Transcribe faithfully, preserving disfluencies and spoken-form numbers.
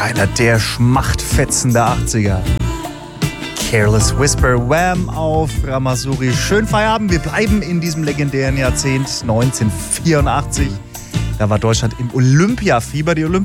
Einer der Schmachtfetzen der achtziger. Careless Whisper, Wham auf Ramasuri. Schönen Feierabend. Wir bleiben in diesem legendären Jahrzehnt neunzehnhundertvierundachtzig. Da war Deutschland im Olympiafieber. Die Olymp-